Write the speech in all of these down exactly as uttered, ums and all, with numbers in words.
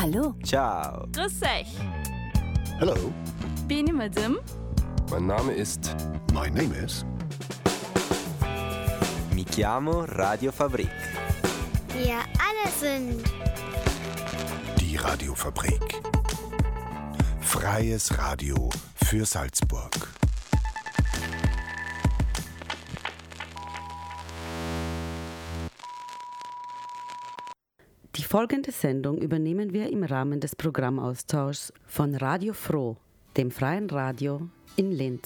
Hallo. Ciao. Grüß euch. Hello. Bin ich Madame? Mein Name ist... My name is... Mi chiamo Radiofabrik. Wir alle sind... Die Radiofabrik. Freies Radio für Salzburg. Die folgende Sendung übernehmen wir im Rahmen des Programmaustauschs von Radio Froh, dem freien Radio in Linz.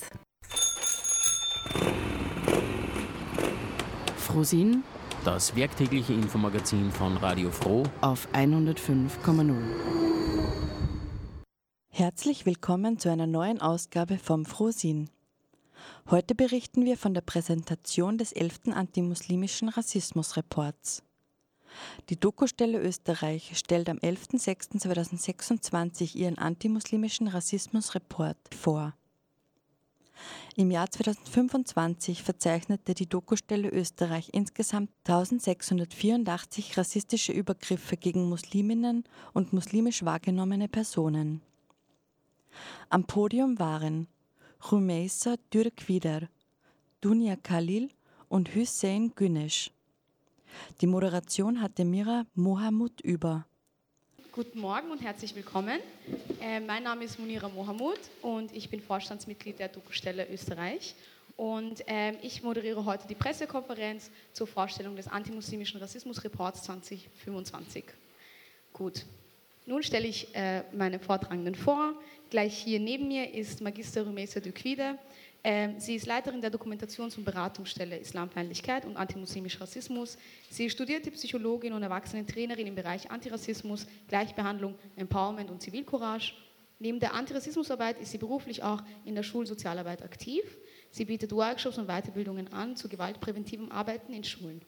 Frohsinn, das werktägliche Infomagazin von Radio Froh auf hundertfünf Komma null. Herzlich willkommen zu einer neuen Ausgabe vom Frohsinn. Heute berichten wir von der Präsentation des elften antimuslimischen Rassismusreports. Die Dokustelle Österreich stellt am elften sechsten zweitausendsechsundzwanzig ihren antimuslimischen Rassismusreport vor. Im Jahr zweitausendfünfundzwanzig verzeichnete die Dokustelle Österreich insgesamt eintausendsechshundertvierundachtzig rassistische Übergriffe gegen Musliminnen und muslimisch wahrgenommene Personen. Am Podium waren Rümeysa Türkvider, Dunia Khalil und Hüseyin Güneş. Die Moderation hatte Mira Mohamud über. Guten Morgen und herzlich willkommen. Äh, mein Name ist Munira Mohamud und ich bin Vorstandsmitglied der Dokustelle Österreich. Und äh, ich moderiere heute die Pressekonferenz zur Vorstellung des antimuslimischen Rassismusreports zweitausendfünfundzwanzig. Gut, nun stelle ich äh, meine Vortragenden vor. Gleich hier neben mir ist Magister Rümeysa Türkvider. Sie ist Leiterin der Dokumentations- und Beratungsstelle Islamfeindlichkeit und antimuslimischer Rassismus. Sie ist studierte Psychologin und Erwachsenentrainerin im Bereich Antirassismus, Gleichbehandlung, Empowerment und Zivilcourage. Neben der Antirassismusarbeit ist sie beruflich auch in der Schulsozialarbeit aktiv. Sie bietet Workshops und Weiterbildungen an zu gewaltpräventivem Arbeiten in Schulen.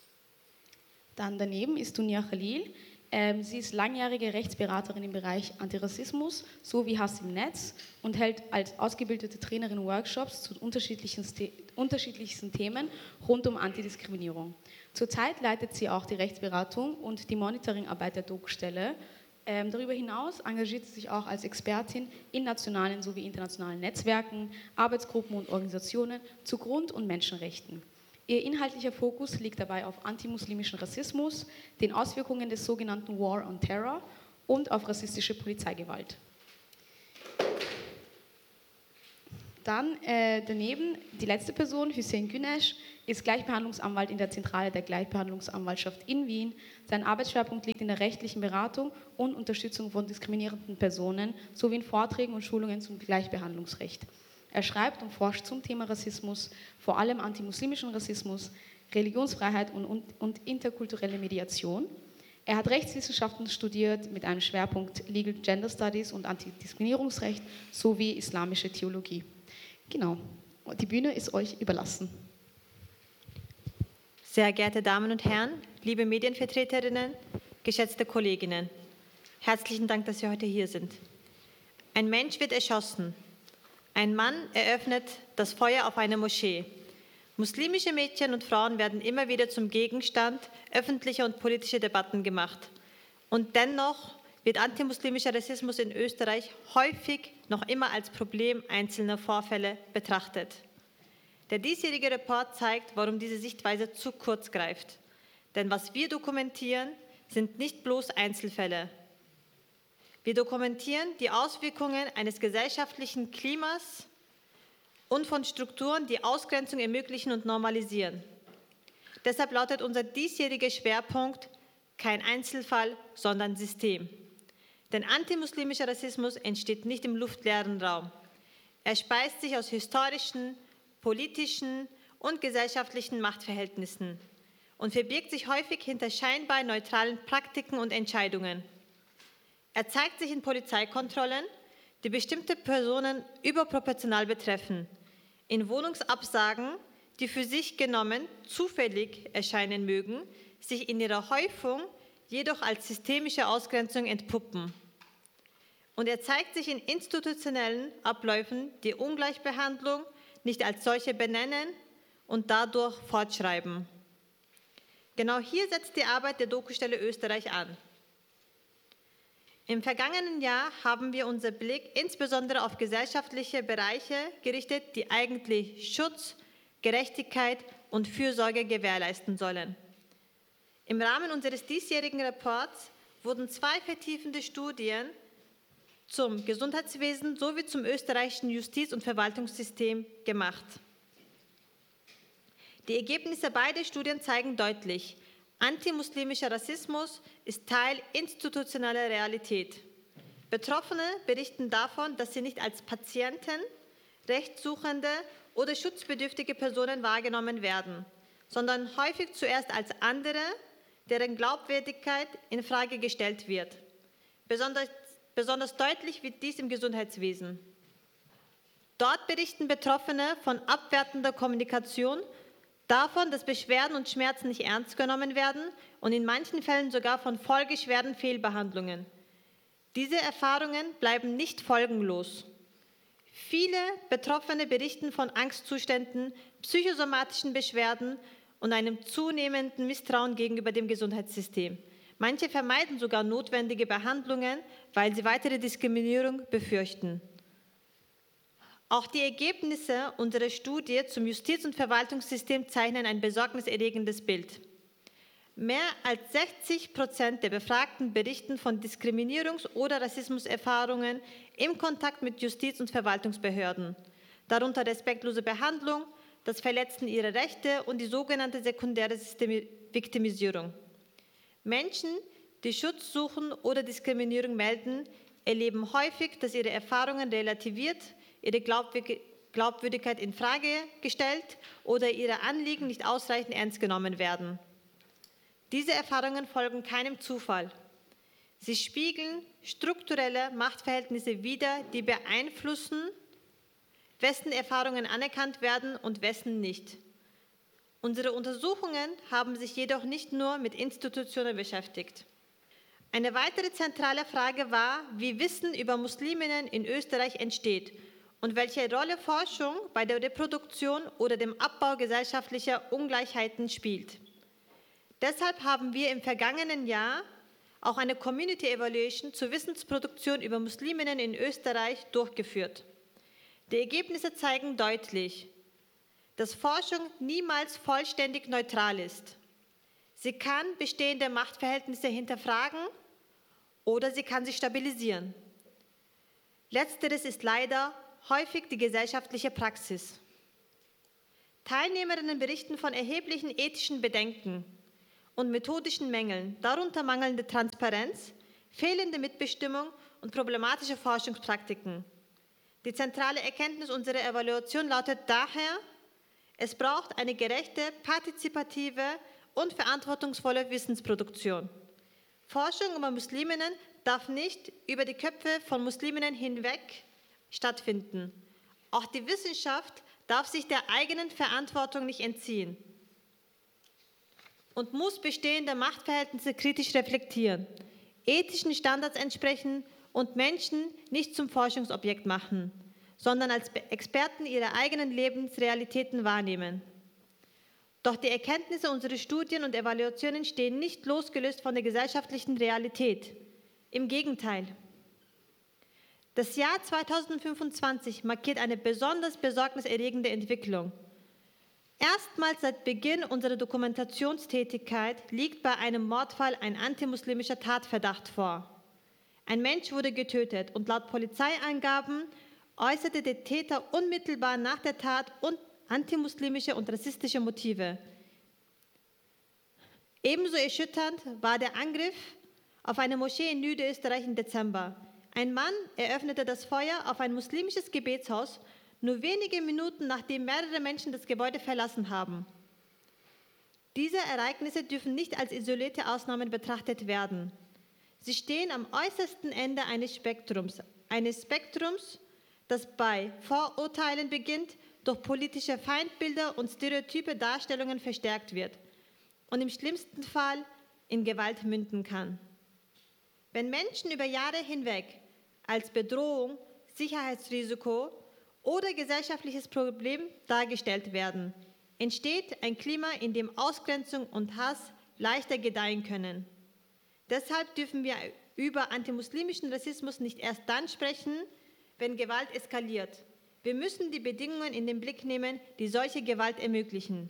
Dann daneben ist Dunia Khalil. Sie ist langjährige Rechtsberaterin im Bereich Antirassismus sowie Hass im Netz und hält als ausgebildete Trainerin Workshops zu unterschiedlichen, unterschiedlichsten Themen rund um Antidiskriminierung. Zurzeit leitet sie auch die Rechtsberatung und die Monitoringarbeit der Dokustelle. Ähm, darüber hinaus engagiert sie sich auch als Expertin in nationalen sowie internationalen Netzwerken, Arbeitsgruppen und Organisationen zu Grund- und Menschenrechten. Ihr inhaltlicher Fokus liegt dabei auf antimuslimischen Rassismus, den Auswirkungen des sogenannten War on Terror und auf rassistische Polizeigewalt. Dann äh, daneben die letzte Person, Hüseyin Güneş, ist Gleichbehandlungsanwalt in der Zentrale der Gleichbehandlungsanwaltschaft in Wien. Sein Arbeitsschwerpunkt liegt in der rechtlichen Beratung und Unterstützung von diskriminierenden Personen sowie in Vorträgen und Schulungen zum Gleichbehandlungsrecht. Er schreibt und forscht zum Thema Rassismus, vor allem antimuslimischen Rassismus, Religionsfreiheit und, und, und interkulturelle Mediation. Er hat Rechtswissenschaften studiert mit einem Schwerpunkt Legal Gender Studies und Antidiskriminierungsrecht sowie islamische Theologie. Genau, die Bühne ist euch überlassen. Sehr geehrte Damen und Herren, liebe Medienvertreterinnen, geschätzte Kolleginnen, herzlichen Dank, dass Sie heute hier sind. Ein Mensch wird erschossen. Ein Mann eröffnet das Feuer auf eine Moschee. Muslimische Mädchen und Frauen werden immer wieder zum Gegenstand öffentlicher und politischer Debatten gemacht. Und dennoch wird antimuslimischer Rassismus in Österreich häufig noch immer als Problem einzelner Vorfälle betrachtet. Der diesjährige Report zeigt, warum diese Sichtweise zu kurz greift. Denn was wir dokumentieren, sind nicht bloß Einzelfälle. Wir dokumentieren die Auswirkungen eines gesellschaftlichen Klimas und von Strukturen, die Ausgrenzung ermöglichen und normalisieren. Deshalb lautet unser diesjähriger Schwerpunkt kein Einzelfall, sondern System. Denn antimuslimischer Rassismus entsteht nicht im luftleeren Raum. Er speist sich aus historischen, politischen und gesellschaftlichen Machtverhältnissen und verbirgt sich häufig hinter scheinbar neutralen Praktiken und Entscheidungen. Er zeigt sich in Polizeikontrollen, die bestimmte Personen überproportional betreffen, in Wohnungsabsagen, die für sich genommen zufällig erscheinen mögen, sich in ihrer Häufung jedoch als systemische Ausgrenzung entpuppen. Und er zeigt sich in institutionellen Abläufen, die Ungleichbehandlung nicht als solche benennen und dadurch fortschreiben. Genau hier setzt die Arbeit der Dokustelle Österreich an. Im vergangenen Jahr haben wir unseren Blick insbesondere auf gesellschaftliche Bereiche gerichtet, die eigentlich Schutz, Gerechtigkeit und Fürsorge gewährleisten sollen. Im Rahmen unseres diesjährigen Reports wurden zwei vertiefende Studien zum Gesundheitswesen sowie zum österreichischen Justiz- und Verwaltungssystem gemacht. Die Ergebnisse beider Studien zeigen deutlich, antimuslimischer Rassismus ist Teil institutioneller Realität. Betroffene berichten davon, dass sie nicht als Patienten, Rechtssuchende oder schutzbedürftige Personen wahrgenommen werden, sondern häufig zuerst als andere, deren Glaubwürdigkeit in Frage gestellt wird. Besonders, besonders deutlich wird dies im Gesundheitswesen. Dort berichten Betroffene von abwertender Kommunikation, davon, dass Beschwerden und Schmerzen nicht ernst genommen werden und in manchen Fällen sogar von folgeschweren Fehlbehandlungen. Diese Erfahrungen bleiben nicht folgenlos. Viele Betroffene berichten von Angstzuständen, psychosomatischen Beschwerden und einem zunehmenden Misstrauen gegenüber dem Gesundheitssystem. Manche vermeiden sogar notwendige Behandlungen, weil sie weitere Diskriminierung befürchten. Auch die Ergebnisse unserer Studie zum Justiz- und Verwaltungssystem zeichnen ein besorgniserregendes Bild. Mehr als sechzig Prozent der Befragten berichten von Diskriminierungs- oder Rassismuserfahrungen im Kontakt mit Justiz- und Verwaltungsbehörden, darunter respektlose Behandlung, das Verletzen ihrer Rechte und die sogenannte sekundäre Viktimisierung. Menschen, die Schutz suchen oder Diskriminierung melden, erleben häufig, dass ihre Erfahrungen relativiert, ihre Glaubwürdigkeit in Frage gestellt oder ihre Anliegen nicht ausreichend ernst genommen werden. Diese Erfahrungen folgen keinem Zufall. Sie spiegeln strukturelle Machtverhältnisse wider, die beeinflussen, wessen Erfahrungen anerkannt werden und wessen nicht. Unsere Untersuchungen haben sich jedoch nicht nur mit Institutionen beschäftigt. Eine weitere zentrale Frage war, wie Wissen über Musliminnen in Österreich entsteht und welche Rolle Forschung bei der Reproduktion oder dem Abbau gesellschaftlicher Ungleichheiten spielt. Deshalb haben wir im vergangenen Jahr auch eine Community Evaluation zur Wissensproduktion über Musliminnen in Österreich durchgeführt. Die Ergebnisse zeigen deutlich, dass Forschung niemals vollständig neutral ist. Sie kann bestehende Machtverhältnisse hinterfragen oder sie kann sie stabilisieren. Letzteres ist leider häufig die gesellschaftliche Praxis. Teilnehmerinnen berichten von erheblichen ethischen Bedenken und methodischen Mängeln, darunter mangelnde Transparenz, fehlende Mitbestimmung und problematische Forschungspraktiken. Die zentrale Erkenntnis unserer Evaluation lautet daher, es braucht eine gerechte, partizipative und verantwortungsvolle Wissensproduktion. Forschung über Musliminnen darf nicht über die Köpfe von Musliminnen hinweg stattfinden. Auch die Wissenschaft darf sich der eigenen Verantwortung nicht entziehen und muss bestehende Machtverhältnisse kritisch reflektieren, ethischen Standards entsprechen und Menschen nicht zum Forschungsobjekt machen, sondern als Experten ihrer eigenen Lebensrealitäten wahrnehmen. Doch die Erkenntnisse unserer Studien und Evaluationen stehen nicht losgelöst von der gesellschaftlichen Realität. Im Gegenteil. Das Jahr zweitausendfünfundzwanzig markiert eine besonders besorgniserregende Entwicklung. Erstmals seit Beginn unserer Dokumentationstätigkeit liegt bei einem Mordfall ein antimuslimischer Tatverdacht vor. Ein Mensch wurde getötet und laut Polizeiangaben äußerte der Täter unmittelbar nach der Tat und antimuslimische und rassistische Motive. Ebenso erschütternd war der Angriff auf eine Moschee in Niederösterreich im Dezember. Ein Mann eröffnete das Feuer auf ein muslimisches Gebetshaus, nur wenige Minuten nachdem mehrere Menschen das Gebäude verlassen haben. Diese Ereignisse dürfen nicht als isolierte Ausnahmen betrachtet werden. Sie stehen am äußersten Ende eines Spektrums, eines Spektrums, das bei Vorurteilen beginnt, durch politische Feindbilder und stereotype Darstellungen verstärkt wird und im schlimmsten Fall in Gewalt münden kann. Wenn Menschen über Jahre hinweg als Bedrohung, Sicherheitsrisiko oder gesellschaftliches Problem dargestellt werden, entsteht ein Klima, in dem Ausgrenzung und Hass leichter gedeihen können. Deshalb dürfen wir über antimuslimischen Rassismus nicht erst dann sprechen, wenn Gewalt eskaliert. Wir müssen die Bedingungen in den Blick nehmen, die solche Gewalt ermöglichen.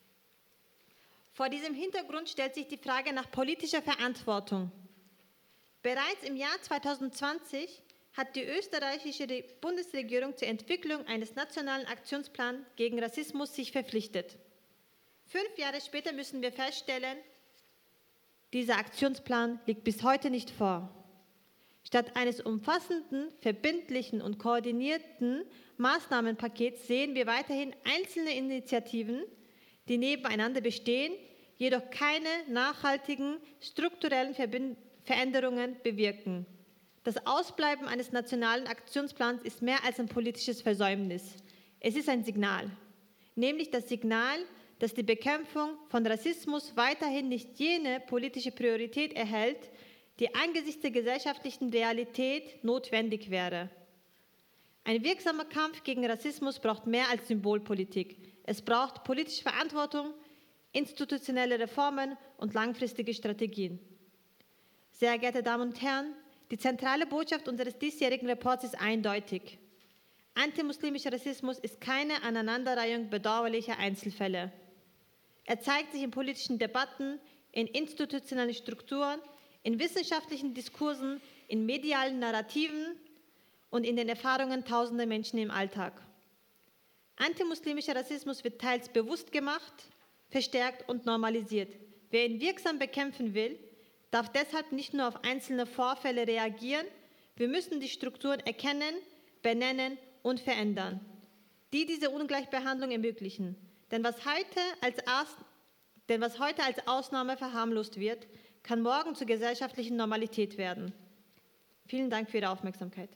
Vor diesem Hintergrund stellt sich die Frage nach politischer Verantwortung. Bereits im Jahr zweitausendzwanzig hat die österreichische Bundesregierung zur Entwicklung eines nationalen Aktionsplans gegen Rassismus sich verpflichtet. Fünf Jahre später müssen wir feststellen, dieser Aktionsplan liegt bis heute nicht vor. Statt eines umfassenden, verbindlichen und koordinierten Maßnahmenpakets sehen wir weiterhin einzelne Initiativen, die nebeneinander bestehen, jedoch keine nachhaltigen strukturellen Veränderungen bewirken. Das Ausbleiben eines nationalen Aktionsplans ist mehr als ein politisches Versäumnis. Es ist ein Signal, nämlich das Signal, dass die Bekämpfung von Rassismus weiterhin nicht jene politische Priorität erhält, die angesichts der gesellschaftlichen Realität notwendig wäre. Ein wirksamer Kampf gegen Rassismus braucht mehr als Symbolpolitik. Es braucht politische Verantwortung, institutionelle Reformen und langfristige Strategien. Sehr geehrte Damen und Herren, die zentrale Botschaft unseres diesjährigen Reports ist eindeutig. Antimuslimischer Rassismus ist keine Aneinanderreihung bedauerlicher Einzelfälle. Er zeigt sich in politischen Debatten, in institutionellen Strukturen, in wissenschaftlichen Diskursen, in medialen Narrativen und in den Erfahrungen tausender Menschen im Alltag. Antimuslimischer Rassismus wird teils bewusst gemacht, verstärkt und normalisiert. Wer ihn wirksam bekämpfen will, darf deshalb nicht nur auf einzelne Vorfälle reagieren, wir müssen die Strukturen erkennen, benennen und verändern, die diese Ungleichbehandlung ermöglichen. Denn was heute als, Aus- denn was heute als Ausnahme verharmlost wird, kann morgen zur gesellschaftlichen Normalität werden. Vielen Dank für Ihre Aufmerksamkeit.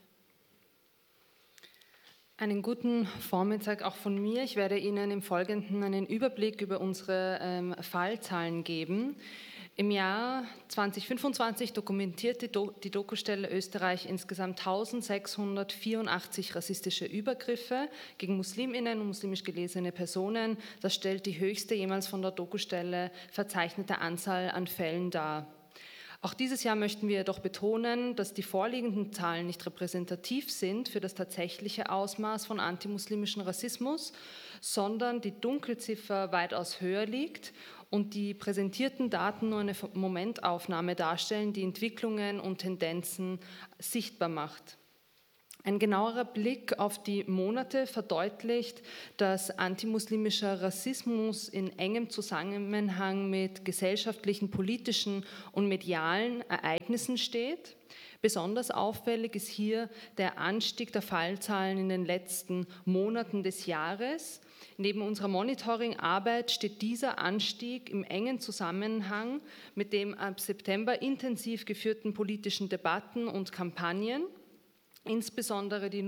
Einen guten Vormittag auch von mir. Ich werde Ihnen im Folgenden einen Überblick über unsere ähm, Fallzahlen geben. Im Jahr zweitausendfünfundzwanzig dokumentierte die Dokustelle Österreich insgesamt eintausendsechshundertvierundachtzig rassistische Übergriffe gegen Musliminnen und muslimisch gelesene Personen. Das stellt die höchste jemals von der Dokustelle verzeichnete Anzahl an Fällen dar. Auch dieses Jahr möchten wir jedoch betonen, dass die vorliegenden Zahlen nicht repräsentativ sind für das tatsächliche Ausmaß von antimuslimischen Rassismus, sondern die Dunkelziffer weitaus höher liegt und die präsentierten Daten nur eine Momentaufnahme darstellen, die Entwicklungen und Tendenzen sichtbar macht. Ein genauerer Blick auf die Monate verdeutlicht, dass antimuslimischer Rassismus in engem Zusammenhang mit gesellschaftlichen, politischen und medialen Ereignissen steht. Besonders auffällig ist hier der Anstieg der Fallzahlen in den letzten Monaten des Jahres. Neben unserer Monitoringarbeit steht dieser Anstieg im engen Zusammenhang mit dem ab September intensiv geführten politischen Debatten und Kampagnen, insbesondere die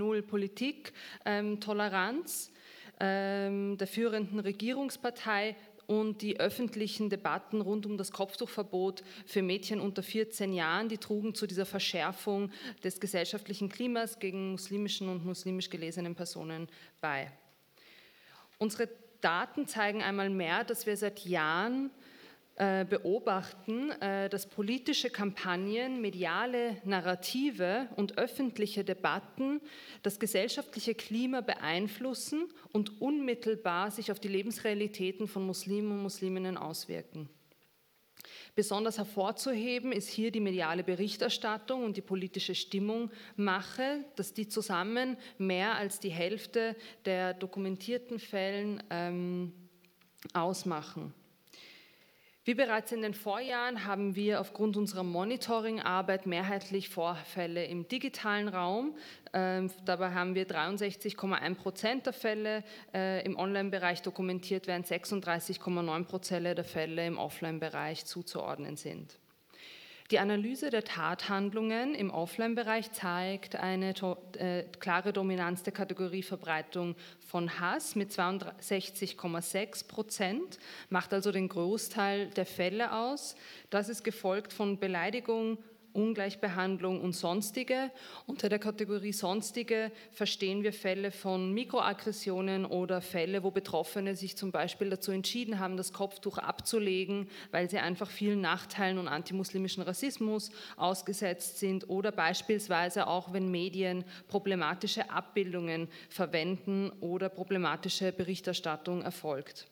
Null-Politik-Toleranz ähm, der führenden Regierungspartei und die öffentlichen Debatten rund um das Kopftuchverbot für Mädchen unter vierzehn Jahren, die trugen zu dieser Verschärfung des gesellschaftlichen Klimas gegen muslimischen und muslimisch gelesenen Personen bei. Unsere Daten zeigen einmal mehr, dass wir seit Jahren äh, beobachten, äh, dass politische Kampagnen, mediale Narrative und öffentliche Debatten das gesellschaftliche Klima beeinflussen und unmittelbar sich auf die Lebensrealitäten von Muslimen und Musliminnen auswirken. Besonders hervorzuheben ist hier die mediale Berichterstattung und die politische Stimmungmache, dass die zusammen mehr als die Hälfte der dokumentierten Fällen ähm, ausmachen. Wie bereits in den Vorjahren haben wir aufgrund unserer Monitoringarbeit mehrheitlich Vorfälle im digitalen Raum. Ähm, dabei haben wir dreiundsechzig Komma eins Prozent der Fälle äh, im Online-Bereich dokumentiert, während sechsunddreißig Komma neun Prozent der Fälle im Offline-Bereich zuzuordnen sind. Die Analyse der Tathandlungen im Offline-Bereich zeigt eine äh, klare Dominanz der Kategorie Verbreitung von Hass mit zweiundsechzig Komma sechs Prozent, macht also den Großteil der Fälle aus. Das ist gefolgt von Beleidigung Ungleichbehandlung und Sonstige. Unter der Kategorie Sonstige verstehen wir Fälle von Mikroaggressionen oder Fälle, wo Betroffene sich zum Beispiel dazu entschieden haben, das Kopftuch abzulegen, weil sie einfach vielen Nachteilen und antimuslimischen Rassismus ausgesetzt sind, oder beispielsweise auch, wenn Medien problematische Abbildungen verwenden oder problematische Berichterstattung erfolgt.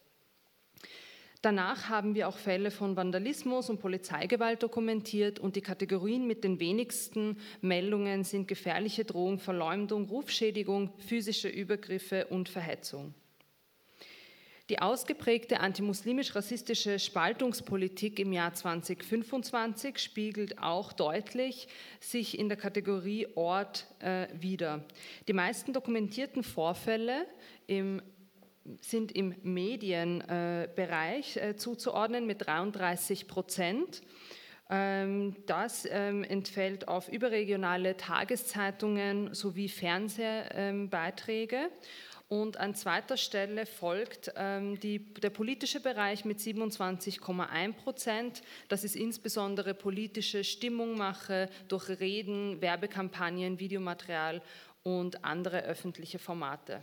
Danach haben wir auch Fälle von Vandalismus und Polizeigewalt dokumentiert, und die Kategorien mit den wenigsten Meldungen sind gefährliche Drohung, Verleumdung, Rufschädigung, physische Übergriffe und Verhetzung. Die ausgeprägte antimuslimisch-rassistische Spaltungspolitik im Jahr zweitausendfünfundzwanzig spiegelt auch deutlich sich in der Kategorie Ort äh, wider. Die meisten dokumentierten Vorfälle im sind im Medienbereich äh, zuzuordnen mit dreiunddreißig Prozent. Ähm, das ähm, entfällt auf überregionale Tageszeitungen sowie Fernsehbeiträge. Ähm, Und an zweiter Stelle folgt ähm, die, der politische Bereich mit siebenundzwanzig Komma eins Prozent. Das ist insbesondere politische Stimmungmache durch Reden, Werbekampagnen, Videomaterial und andere öffentliche Formate.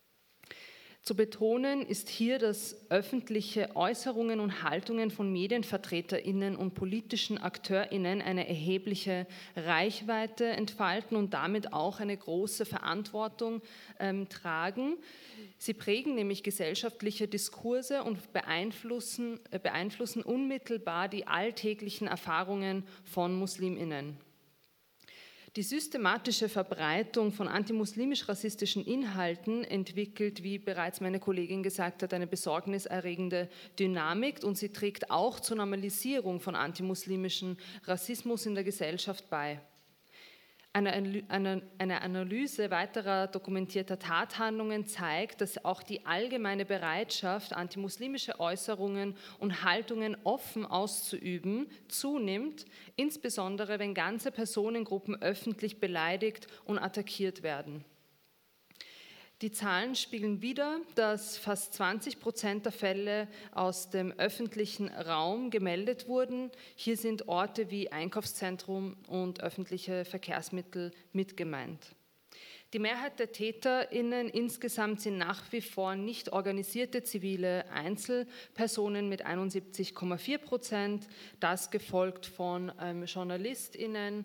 Zu betonen ist hier, dass öffentliche Äußerungen und Haltungen von MedienvertreterInnen und politischen AkteurInnen eine erhebliche Reichweite entfalten und damit auch eine große Verantwortung ähm, tragen. Sie prägen nämlich gesellschaftliche Diskurse und beeinflussen, äh, beeinflussen unmittelbar die alltäglichen Erfahrungen von MuslimInnen. Die systematische Verbreitung von antimuslimisch-rassistischen Inhalten entwickelt, wie bereits meine Kollegin gesagt hat, eine besorgniserregende Dynamik, und sie trägt auch zur Normalisierung von antimuslimischem Rassismus in der Gesellschaft bei. Eine, eine, eine Analyse weiterer dokumentierter Tathandlungen zeigt, dass auch die allgemeine Bereitschaft, antimuslimische Äußerungen und Haltungen offen auszuüben, zunimmt, insbesondere wenn ganze Personengruppen öffentlich beleidigt und attackiert werden. Die Zahlen spiegeln wider, dass fast zwanzig Prozent der Fälle aus dem öffentlichen Raum gemeldet wurden. Hier sind Orte wie Einkaufszentrum und öffentliche Verkehrsmittel mit gemeint. Die Mehrheit der TäterInnen insgesamt sind nach wie vor nicht organisierte zivile Einzelpersonen mit einundsiebzig Komma vier Prozent, das gefolgt von ähm, JournalistInnen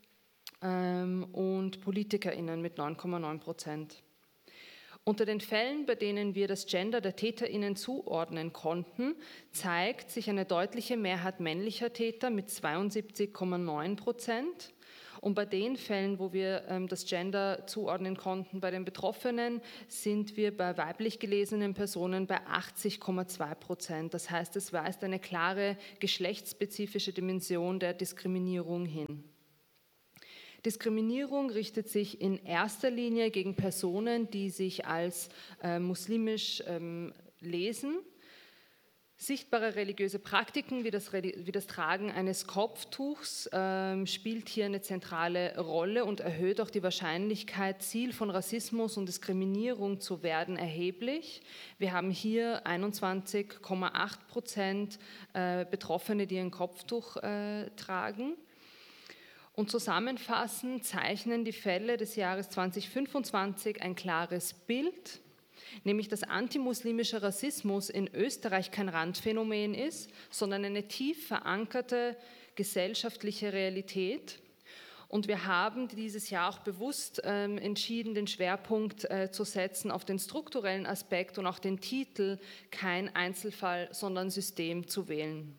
ähm, und PolitikerInnen mit neun Komma neun Prozent. Unter den Fällen, bei denen wir das Gender der TäterInnen zuordnen konnten, zeigt sich eine deutliche Mehrheit männlicher Täter mit zweiundsiebzig Komma neun Prozent. Und bei den Fällen, wo wir ähm, das Gender zuordnen konnten bei den Betroffenen, sind wir bei weiblich gelesenen Personen bei achtzig Komma zwei Prozent. Das heißt, es weist eine klare geschlechtsspezifische Dimension der Diskriminierung hin. Diskriminierung richtet sich in erster Linie gegen Personen, die sich als äh, muslimisch ähm, lesen. Sichtbare religiöse Praktiken wie das, wie das Tragen eines Kopftuchs ähm, spielt hier eine zentrale Rolle und erhöht auch die Wahrscheinlichkeit, Ziel von Rassismus und Diskriminierung zu werden, erheblich. Wir haben hier einundzwanzig Komma acht Prozent äh, Betroffene, die ein Kopftuch äh, tragen. Und zusammenfassend zeichnen die Fälle des Jahres zweitausendfünfundzwanzig ein klares Bild, nämlich dass antimuslimischer Rassismus in Österreich kein Randphänomen ist, sondern eine tief verankerte gesellschaftliche Realität. Und wir haben dieses Jahr auch bewusst ähm, entschieden, den Schwerpunkt äh, zu setzen auf den strukturellen Aspekt und auch den Titel "Kein Einzelfall, sondern System" zu wählen.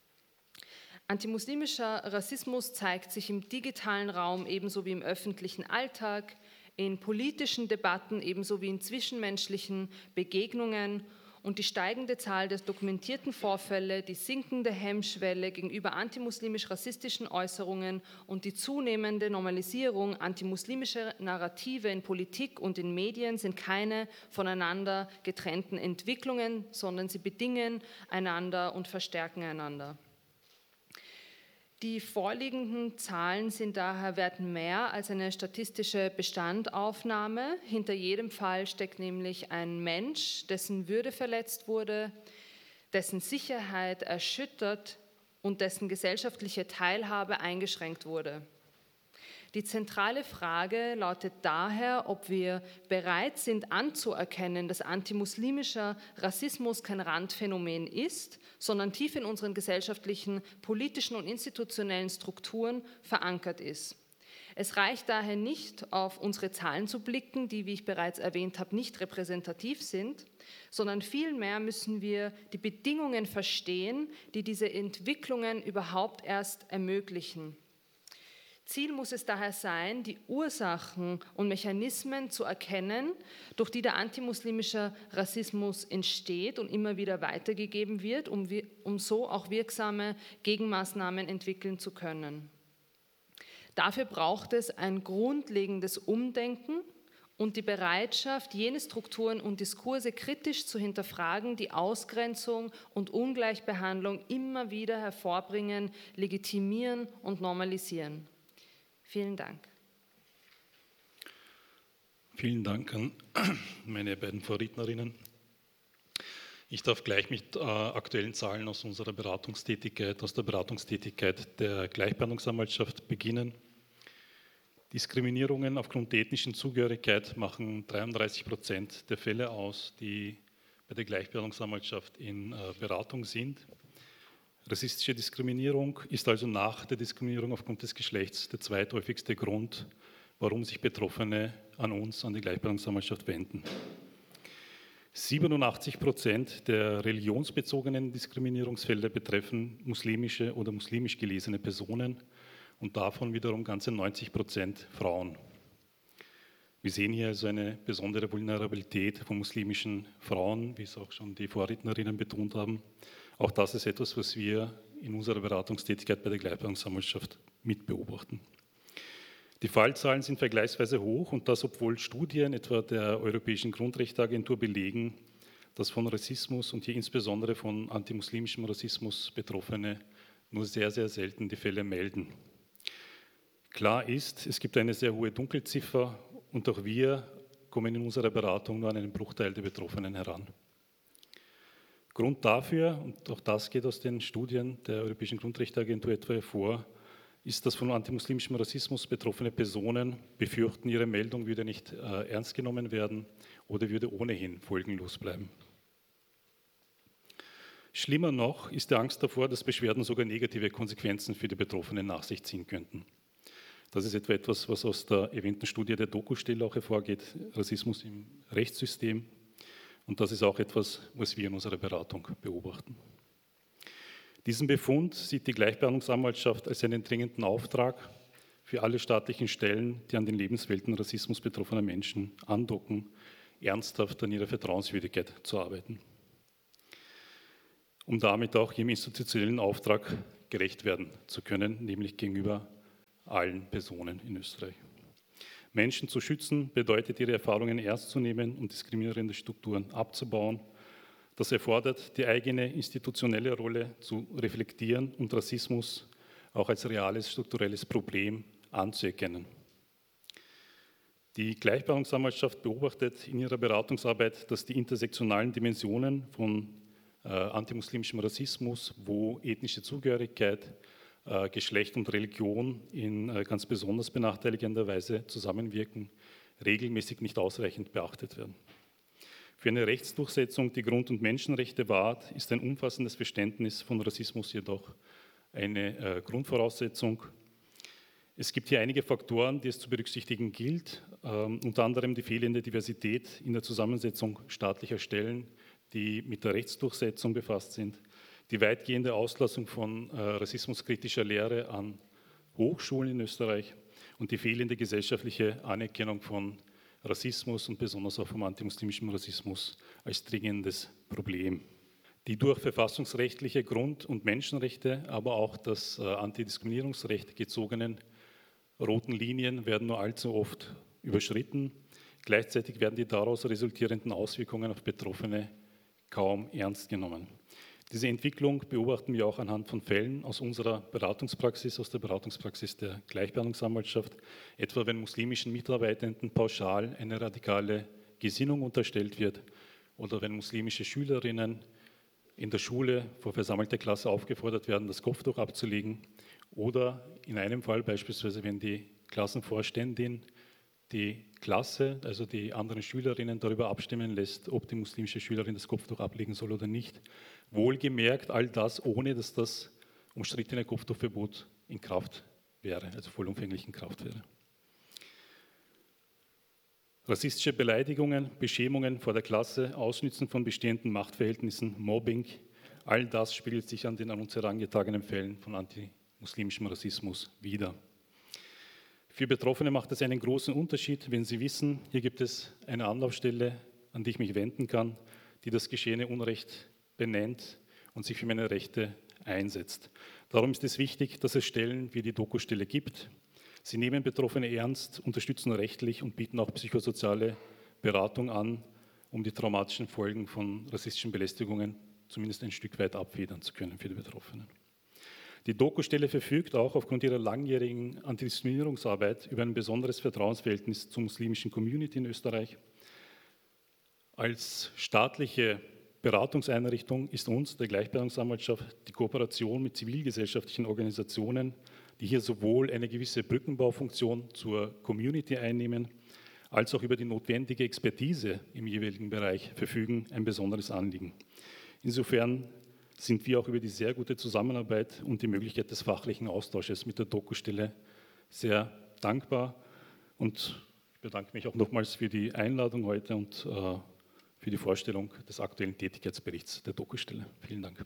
Antimuslimischer Rassismus zeigt sich im digitalen Raum ebenso wie im öffentlichen Alltag, in politischen Debatten ebenso wie in zwischenmenschlichen Begegnungen, und die steigende Zahl der dokumentierten Vorfälle, die sinkende Hemmschwelle gegenüber antimuslimisch-rassistischen Äußerungen und die zunehmende Normalisierung antimuslimischer Narrative in Politik und in Medien sind keine voneinander getrennten Entwicklungen, sondern sie bedingen einander und verstärken einander. Die vorliegenden Zahlen sind daher wert mehr als eine statistische Bestandaufnahme. Hinter jedem Fall steckt nämlich ein Mensch, dessen Würde verletzt wurde, dessen Sicherheit erschüttert und dessen gesellschaftliche Teilhabe eingeschränkt wurde. Die zentrale Frage lautet daher, ob wir bereit sind anzuerkennen, dass antimuslimischer Rassismus kein Randphänomen ist, sondern tief in unseren gesellschaftlichen, politischen und institutionellen Strukturen verankert ist. Es reicht daher nicht, auf unsere Zahlen zu blicken, die, wie ich bereits erwähnt habe, nicht repräsentativ sind, sondern vielmehr müssen wir die Bedingungen verstehen, die diese Entwicklungen überhaupt erst ermöglichen. Ziel muss es daher sein, die Ursachen und Mechanismen zu erkennen, durch die der antimuslimische Rassismus entsteht und immer wieder weitergegeben wird, um, um so auch wirksame Gegenmaßnahmen entwickeln zu können. Dafür braucht es ein grundlegendes Umdenken und die Bereitschaft, jene Strukturen und Diskurse kritisch zu hinterfragen, die Ausgrenzung und Ungleichbehandlung immer wieder hervorbringen, legitimieren und normalisieren. Vielen Dank. Vielen Dank an meine beiden Vorrednerinnen. Ich darf gleich mit äh, aktuellen Zahlen aus unserer Beratungstätigkeit, aus der Beratungstätigkeit der Gleichbehandlungsanwaltschaft beginnen. Diskriminierungen aufgrund der ethnischen Zugehörigkeit machen dreiunddreißig Prozent der Fälle aus, die bei der Gleichbehandlungsanwaltschaft in äh, Beratung sind. Rassistische Diskriminierung ist also nach der Diskriminierung aufgrund des Geschlechts der zweithäufigste Grund, warum sich Betroffene an uns, an die Gleichbehandlungsanwaltschaft wenden. siebenundachtzig Prozent der religionsbezogenen Diskriminierungsfälle betreffen muslimische oder muslimisch gelesene Personen und davon wiederum ganze neunzig Prozent Frauen. Wir sehen hier also eine besondere Vulnerabilität von muslimischen Frauen, wie es auch schon die Vorrednerinnen betont haben. Auch das ist etwas, was wir in unserer Beratungstätigkeit bei der Gleichbehandlungsanwaltschaft mitbeobachten. Die Fallzahlen sind vergleichsweise hoch und das, obwohl Studien etwa der Europäischen Grundrechteagentur belegen, dass von Rassismus und hier insbesondere von antimuslimischem Rassismus Betroffene nur sehr, sehr selten die Fälle melden. Klar ist, es gibt eine sehr hohe Dunkelziffer und auch wir kommen in unserer Beratung nur an einen Bruchteil der Betroffenen heran. Grund dafür, und auch das geht aus den Studien der Europäischen Grundrechteagentur etwa hervor, ist, dass von antimuslimischem Rassismus betroffene Personen befürchten, ihre Meldung würde nicht äh, ernst genommen werden oder würde ohnehin folgenlos bleiben. Schlimmer noch ist die Angst davor, dass Beschwerden sogar negative Konsequenzen für die Betroffenen nach sich ziehen könnten. Das ist etwa etwas, was aus der erwähnten Studie der Doku-Stelle auch hervorgeht, Rassismus im Rechtssystem. Und das ist auch etwas, was wir in unserer Beratung beobachten. Diesen Befund sieht die Gleichbehandlungsanwaltschaft als einen dringenden Auftrag für alle staatlichen Stellen, die an den Lebenswelten Rassismus betroffener Menschen andocken, ernsthaft an ihrer Vertrauenswürdigkeit zu arbeiten, um damit auch ihrem institutionellen Auftrag gerecht werden zu können, nämlich gegenüber allen Personen in Österreich. Menschen zu schützen bedeutet, ihre Erfahrungen ernst zu nehmen und diskriminierende Strukturen abzubauen. Das erfordert, die eigene institutionelle Rolle zu reflektieren und Rassismus auch als reales strukturelles Problem anzuerkennen. Die Gleichbehandlungsanwaltschaft beobachtet in ihrer Beratungsarbeit, dass die intersektionalen Dimensionen von äh, antimuslimischem Rassismus, wo ethnische Zugehörigkeit, äh, Geschlecht und Religion in äh, ganz besonders benachteiligender Weise zusammenwirken, regelmäßig nicht ausreichend beachtet werden. Für eine Rechtsdurchsetzung, die Grund- und Menschenrechte wahrt, ist ein umfassendes Verständnis von Rassismus jedoch eine äh, Grundvoraussetzung. Es gibt hier einige Faktoren, die es zu berücksichtigen gilt, ähm, unter anderem die fehlende Diversität in der Zusammensetzung staatlicher Stellen, die mit der Rechtsdurchsetzung befasst sind, die weitgehende Auslassung von äh, rassismuskritischer Lehre an Hochschulen in Österreich und die fehlende gesellschaftliche Anerkennung von Rassismus und besonders auch vom antimuslimischen Rassismus als dringendes Problem. Die durch verfassungsrechtliche Grund- und Menschenrechte, aber auch das äh, Antidiskriminierungsrecht gezogenen roten Linien werden nur allzu oft überschritten. Gleichzeitig werden die daraus resultierenden Auswirkungen auf Betroffene kaum ernst genommen. Diese Entwicklung beobachten wir auch anhand von Fällen aus unserer Beratungspraxis, aus der Beratungspraxis der Gleichbehandlungsanwaltschaft, etwa wenn muslimischen Mitarbeitenden pauschal eine radikale Gesinnung unterstellt wird oder wenn muslimische Schülerinnen in der Schule vor versammelter Klasse aufgefordert werden, das Kopftuch abzulegen. Oder in einem Fall beispielsweise, wenn die Klassenvorständin die Klasse, also die anderen Schülerinnen, darüber abstimmen lässt, ob die muslimische Schülerin das Kopftuch ablegen soll oder nicht. Wohlgemerkt all das, ohne dass das umstrittene Kopftuchverbot in Kraft wäre, also vollumfänglich in Kraft wäre. Rassistische Beleidigungen, Beschämungen vor der Klasse, Ausnützen von bestehenden Machtverhältnissen, Mobbing, all das spiegelt sich an den an uns herangetragenen Fällen von antimuslimischem Rassismus wider. Für Betroffene macht es einen großen Unterschied, wenn sie wissen, hier gibt es eine Anlaufstelle, an die ich mich wenden kann, die das geschehene Unrecht benennt und sich für meine Rechte einsetzt. Darum ist es wichtig, dass es Stellen wie die Doku-Stelle gibt. Sie nehmen Betroffene ernst, unterstützen rechtlich und bieten auch psychosoziale Beratung an, um die traumatischen Folgen von rassistischen Belästigungen zumindest ein Stück weit abfedern zu können für die Betroffenen. Die Doku-Stelle verfügt auch aufgrund ihrer langjährigen Antidiskriminierungsarbeit über ein besonderes Vertrauensverhältnis zur muslimischen Community in Österreich. Als staatliche Beratungseinrichtung ist uns, der Gleichbehandlungsanwaltschaft, die Kooperation mit zivilgesellschaftlichen Organisationen, die hier sowohl eine gewisse Brückenbaufunktion zur Community einnehmen, als auch über die notwendige Expertise im jeweiligen Bereich verfügen, ein besonderes Anliegen. Insofern sind wir auch über die sehr gute Zusammenarbeit und die Möglichkeit des fachlichen Austausches mit der Doku-Stelle sehr dankbar. Und ich bedanke mich auch nochmals für die Einladung heute und äh, für die Vorstellung des aktuellen Tätigkeitsberichts der Doku-Stelle. Vielen Dank.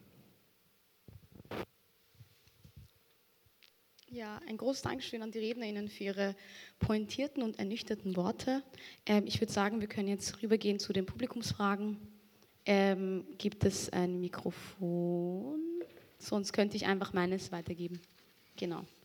Ja, ein großes Dankeschön an die RednerInnen für ihre pointierten und ernüchterten Worte. Ähm, ich würde sagen, wir können jetzt rübergehen zu den Publikumsfragen. Ähm, gibt es ein Mikrofon? Sonst könnte ich einfach meines weitergeben. Genau.